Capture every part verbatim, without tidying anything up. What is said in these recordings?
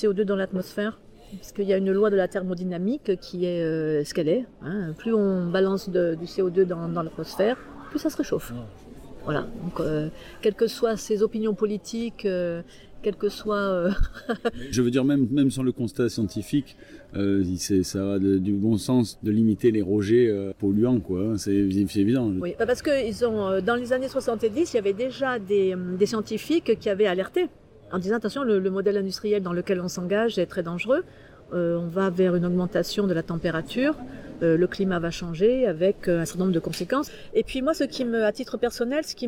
C O deux dans l'atmosphère, parce qu'il y a une loi de la thermodynamique qui est euh, ce qu'elle est. Hein. Plus on balance de, du C O deux dans, dans l'atmosphère, plus ça se réchauffe. Voilà. Donc, euh, quelles que soient ses opinions politiques, euh, quel que soit... Euh... Je veux dire, même, même sans le constat scientifique, euh, c'est, ça va de, du bon sens de limiter les rejets euh, polluants, quoi. C'est, c'est évident. Oui, parce que ils ont, dans les années soixante-dix, il y avait déjà des, des scientifiques qui avaient alerté en disant, attention, le, le modèle industriel dans lequel on s'engage est très dangereux. Euh, on va vers une augmentation de la température, euh, le climat va changer avec euh, un certain nombre de conséquences. Et puis moi, ce qui me, à titre personnel, ce qui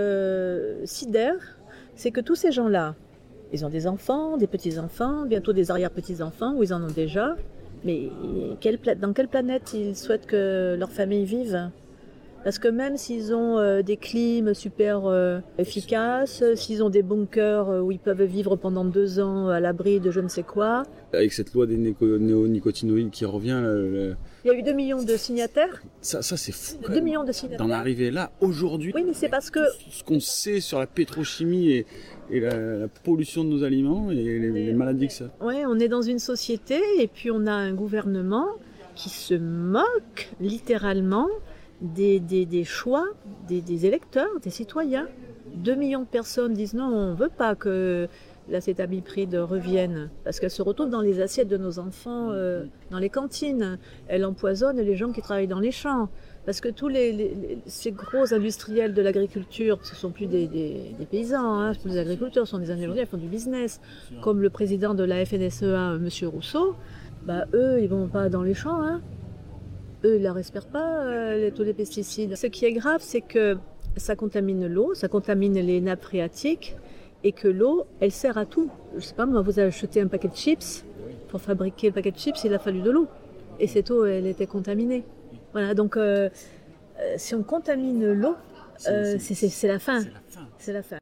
me sidère, c'est que tous ces gens-là, ils ont des enfants, des petits-enfants, bientôt des arrière-petits-enfants, ou ils en ont déjà. Mais quelle, dans quelle planète ils souhaitent que leur famille vive ? Parce que même s'ils ont euh, des clims super euh, efficaces, s'ils ont des bunkers euh, où ils peuvent vivre pendant deux ans à l'abri de je ne sais quoi. Avec cette loi des néco- néonicotinoïdes qui revient... Le, le... Il y a eu deux millions de signataires. Ça, ça c'est fou. deux millions de signataires. D'en arriver là, aujourd'hui. Oui, mais c'est parce que... Ce qu'on sait sur la pétrochimie et, et la, la pollution de nos aliments et les, les maladies que ça... Oui, on est dans une société et puis on a un gouvernement qui se moque littéralement Des, des, des choix des, des électeurs, des citoyens. Deux millions de personnes disent non, on ne veut pas que l'acétamiprid revienne, parce qu'elle se retrouve dans les assiettes de nos enfants, euh, dans les cantines. Elle empoisonne les gens qui travaillent dans les champs. Parce que tous les, les, ces gros industriels de l'agriculture, ce ne sont plus des, des, des paysans, hein, ce sont des agriculteurs, ce sont des industriels, ils font du business. Comme le président de la F N S E A, M. Rousseau, bah, eux, ils ne vont pas dans les champs, hein. Eux, ils ne respirent pas euh, les, tous les pesticides. Ce qui est grave, c'est que ça contamine l'eau, ça contamine les nappes phréatiques et que l'eau, elle sert à tout. Je ne sais pas, moi, vous avez acheté un paquet de chips. Pour fabriquer le paquet de chips, il a fallu de l'eau. Et cette eau, elle était contaminée. Voilà, donc euh, euh, si on contamine l'eau, euh, c'est, c'est, c'est la fin. C'est la fin. C'est la fin.